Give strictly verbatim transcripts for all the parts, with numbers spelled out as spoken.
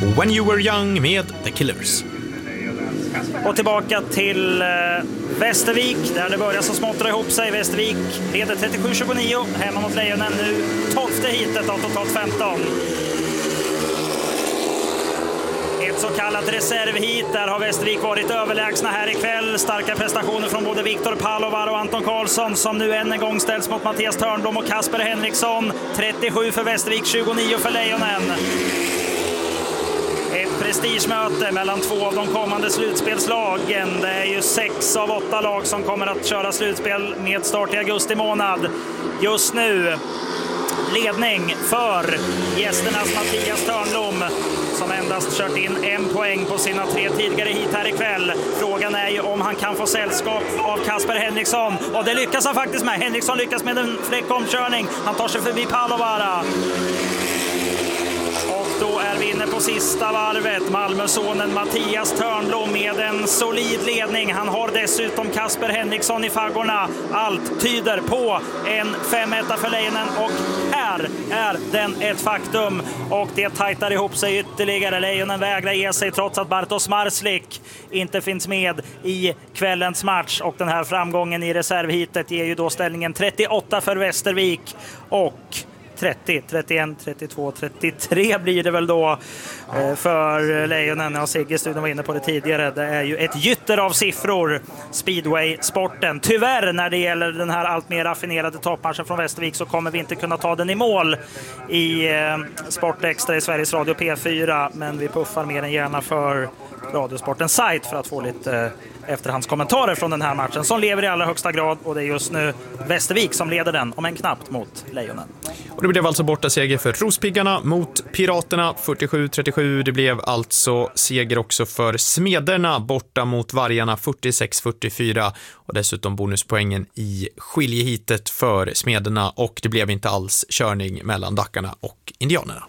When You Were Young med The Killers. Och tillbaka till eh, Västervik där det börjar så smått dra ihop sig. Västervik leder trettiosju tjugonio hemma mot Lejonen nu. Tolfte hitet av totalt femton. Ett så kallat reservhit. Där har Västervik varit överlägsna här ikväll. Starka prestationer från både Viktor Palovar och Anton Karlsson som nu än en gång ställs mot Mattias Törnblom och Kasper Henriksson. trettiosju för Västervik, tjugonio för Lejonen. Ett prestigemöte mellan två av de kommande slutspelslagen. Det är ju sex av åtta lag som kommer att köra slutspel med start i augusti månad. Just nu ledning för gästernas Mattias Törnblom som endast kört in en poäng på sina tre tidigare hit här ikväll. Frågan är ju om han kan få sällskap av Kasper Henriksson. Och det lyckas han faktiskt med. Henriksson lyckas med en fräck omkörning. Han tar sig förbi Palovara. Och då är vi inne på sista varvet. Malmösonen Mattias Törnblom med en solid ledning. Han har dessutom Kasper Henriksson i faggorna. Allt tyder på en fem ett för Lejonen och här är den ett faktum. Och det tajtar ihop sig ytterligare. Lejonen vägrar ge sig trots att Bartosz Marslik inte finns med i kvällens match. Och den här framgången i reservhitet ger ju då ställningen trettioåtta för Västervik och trettio, trettioen, trettiotvå, trettiotre blir det väl då för Lejonen. Ja, Sigge studion var inne på det tidigare. Det är ju ett gytter av siffror, speedway-sporten. Tyvärr när det gäller den här allt mer raffinerade toppmatchen från Västervik så kommer vi inte kunna ta den i mål i Sport Extra i Sveriges Radio P fyra. Men vi puffar mer än gärna för Radiosportens sajt för att få lite efterhandskommentarer från den här matchen som lever i allra högsta grad, och det är just nu Västervik som leder den, om en knappt, mot Lejonen. Och det blev alltså borta seger för Rospiggarna mot Piraterna fyrtiosju trettiosju. Det blev alltså seger också för Smederna borta mot Vargarna fyrtiosex fyrtiofyra, och dessutom bonuspoängen i skiljehitet för Smederna, och det blev inte alls körning mellan Dackarna och Indianerna.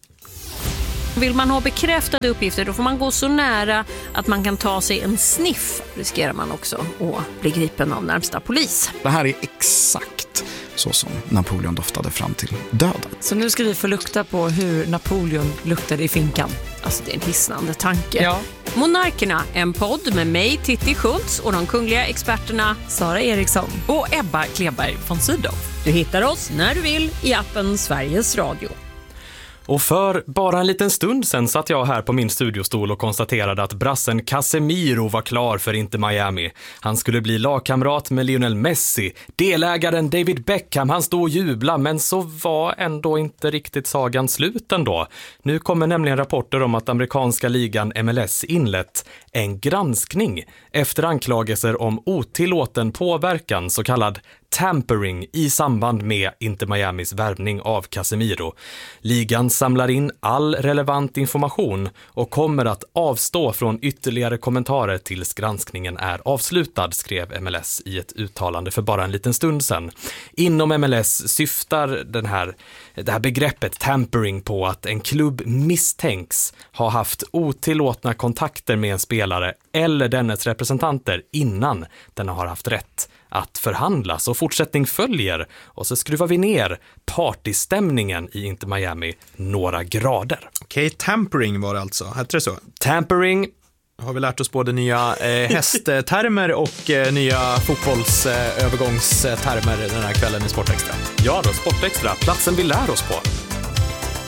Vill man ha bekräftade uppgifter då får man gå så nära att man kan ta sig en sniff. Riskerar man också att bli gripen av närmsta polis. Det här är exakt så som Napoleon doftade fram till döden. Så nu ska vi få lukta på hur Napoleon luktade i finkan. Alltså det är en hisnande tanke. Ja. Monarkerna, en podd med mig Titti Schultz och de kungliga experterna Sara Eriksson och Ebba Kleberg von Sydow. Du hittar oss när du vill i appen Sveriges Radio. Och för bara en liten stund sen satt jag här på min studiostol och konstaterade att brassen Casemiro var klar för Inter Miami. Han skulle bli lagkamrat med Lionel Messi. Delägaren David Beckham, han stod och jubla, men så var ändå inte riktigt sagan slut ändå. Nu kommer nämligen rapporter om att amerikanska ligan M L S inlett en granskning efter anklagelser om otillåten påverkan, så kallad tampering, i samband med Inter Miamis värvning av Casemiro. Ligan samlar in all relevant information och kommer att avstå från ytterligare kommentarer tills granskningen är avslutad, skrev M L S i ett uttalande för bara en liten stund sedan. Inom M L S syftar den här, det här begreppet tampering på att en klubb misstänks ha haft otillåtna kontakter med en spelare eller dennes representanter innan den har haft rätt att förhandlas, och fortsättning följer, och så skruvar vi ner partystämningen i Inter Miami några grader. Okej, okay, tampering var det alltså. Hette det så? Tampering. Har vi lärt oss både nya eh, hästtermer och eh, nya fotbollsövergångstermer eh, den här kvällen i Sportextra. Ja då, Sportextra, platsen vi lär oss på.